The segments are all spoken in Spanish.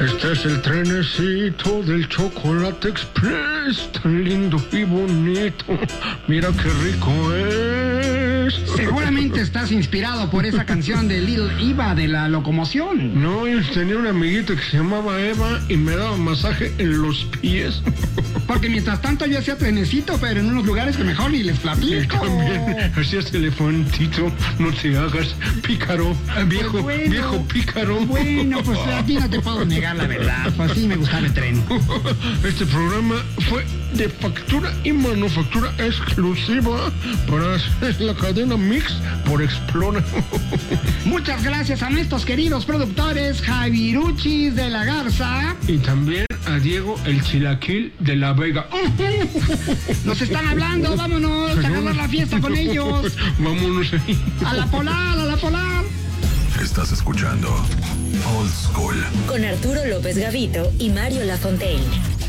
Este es el trenecito del Chocolate Express, tan lindo y bonito. Mira qué rico es. Seguramente estás inspirado por esa canción de Little Eva de la locomoción. No, yo tenía una amiguita que se llamaba Eva y me daba masaje en los pies. Porque mientras tanto yo hacía trenecito, pero en unos lugares que mejor ni les platico. Y también hacías elefantito, no te hagas pícaro, viejo, bueno, viejo pícaro. Bueno, pues aquí no te puedo negar la verdad, pues sí me gustaba el tren. Este programa fue de factura y manufactura exclusiva para hacer la cadena Mix por Explora. Muchas gracias a nuestros queridos productores Javiruchis de la Garza. Y también a Diego el Chilaquil de la Vega. Nos están hablando, vámonos a ganar la fiesta con ellos. Vámonos ahí. A la polar, a la polar. Estás escuchando Old School con Arturo López Gavito y Mario Lafontaine.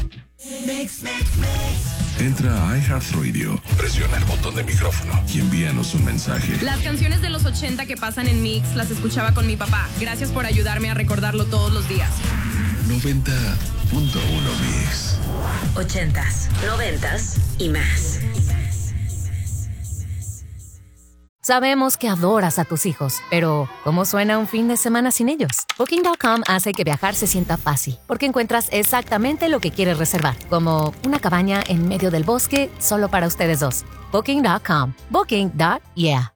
Entra a iHeartRadio, presiona el botón de micrófono y envíanos un mensaje. Las canciones de los 80 que pasan en Mix las escuchaba con mi papá. Gracias por ayudarme a recordarlo todos los días. 90.1 Mix. 80s, 90s y más. Sabemos que adoras a tus hijos, pero ¿cómo suena un fin de semana sin ellos? Booking.com hace que viajar se sienta fácil, porque encuentras exactamente lo que quieres reservar, como una cabaña en medio del bosque solo para ustedes dos. Booking.com. Booking.yeah.